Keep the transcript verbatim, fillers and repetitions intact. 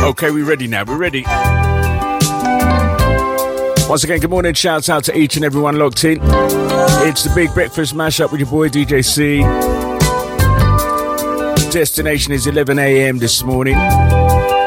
Okay, we're ready now. We're ready. Once again, good morning. Shouts out to each and everyone locked in. It's the Big Breakfast Mashup with your boy D J C. Destination is eleven a.m. this morning.